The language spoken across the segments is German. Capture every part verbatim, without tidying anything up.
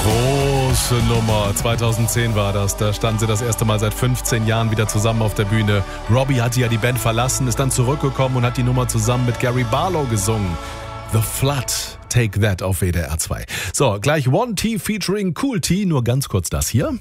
Große Nummer. zweitausendzehn war das. Da standen sie das erste Mal seit fünfzehn Jahren wieder zusammen auf der Bühne. Robbie hatte ja die Band verlassen, ist dann zurückgekommen und hat die Nummer zusammen mit Gary Barlow gesungen. The Flood, Take That auf W D R zwei. So, gleich One T featuring Cool T. Nur ganz kurz das hier.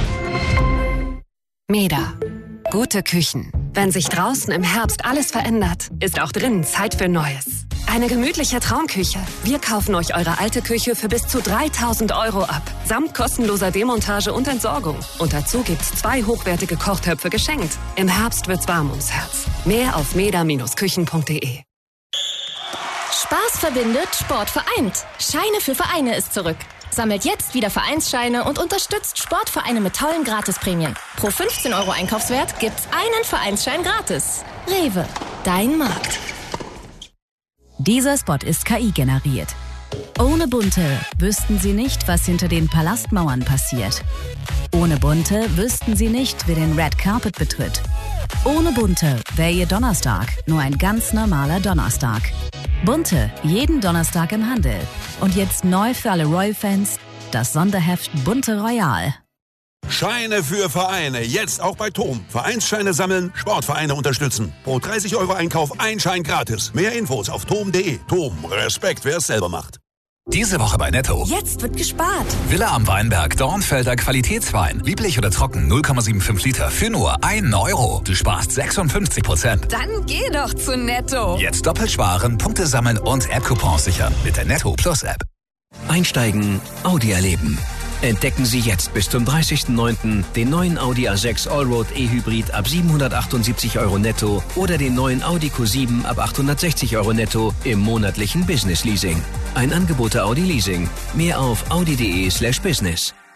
Meda. Gute Küchen. Wenn sich draußen im Herbst alles verändert, ist auch drinnen Zeit für Neues. Eine gemütliche Traumküche. Wir kaufen euch eure alte Küche für bis zu dreitausend Euro ab. Samt kostenloser Demontage und Entsorgung. Und dazu gibt's zwei hochwertige Kochtöpfe geschenkt. Im Herbst wird's warm ums Herz. Mehr auf meda Küchen punkt de. Spaß verbindet, Sport vereint. Scheine für Vereine ist zurück. Sammelt jetzt wieder Vereinsscheine und unterstützt Sportvereine mit tollen Gratisprämien. Pro fünfzehn Euro Einkaufswert gibt's einen Vereinsschein gratis. Rewe, dein Markt. Dieser Spot ist K I generiert. Ohne Bunte wüssten Sie nicht, was hinter den Palastmauern passiert. Ohne Bunte wüssten Sie nicht, wer den Red Carpet betritt. Ohne Bunte wäre Ihr Donnerstag nur ein ganz normaler Donnerstag. Bunte, jeden Donnerstag im Handel. Und jetzt neu für alle Royal-Fans, das Sonderheft Bunte Royal. Scheine für Vereine, jetzt auch bei Tom. Vereinsscheine sammeln, Sportvereine unterstützen. Pro dreißig Euro Einkauf ein Schein gratis. Mehr Infos auf tom punkt de. Tom, Respekt, wer es selber macht. Diese Woche bei Netto. Jetzt wird gespart. Villa am Weinberg, Dornfelder Qualitätswein. Lieblich oder trocken, null Komma fünfundsiebzig Liter für nur einen Euro. Du sparst sechsundfünfzig Prozent. Dann geh doch zu Netto. Jetzt doppelt sparen, Punkte sammeln und App-Coupons sichern mit der Netto Plus App. Einsteigen, Audi erleben. Entdecken Sie jetzt bis zum dreißigsten neunten den neuen Audi A sechs Allroad E-Hybrid ab siebenhundertachtundsiebzig Euro netto oder den neuen Audi Q sieben ab achthundertsechzig Euro netto im monatlichen Business Leasing. Ein Angebot der Audi Leasing. Mehr auf audi punkt de slash business.